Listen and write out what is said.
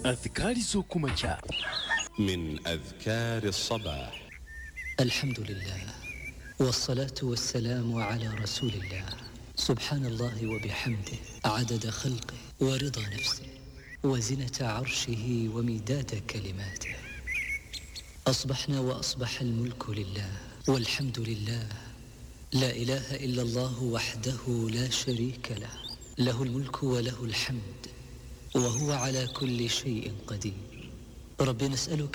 أذكار زوكوماتشا من أذكار الصباح. الحمد لله والصلاة والسلام على رسول الله. سبحان الله وبحمده عدد خلقه ورضا نفسه وزنة عرشه ومداد كلماته. أصبحنا وأصبح الملك لله والحمد لله. لا إله إلا الله وحده لا شريك له، له الملك وله الحمد وهو على كل شيء قدير. رب نسألك